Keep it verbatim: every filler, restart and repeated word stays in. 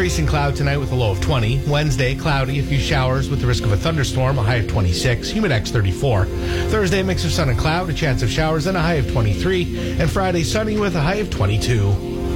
Increasing cloud tonight with a low of twenty. Wednesday, cloudy, a few showers with the risk of a thunderstorm, a high of twenty-six. Humidex thirty-four. Thursday, mix of sun and cloud, a chance of showers, and a high of twenty-three. And Friday, sunny with a high of twenty-two.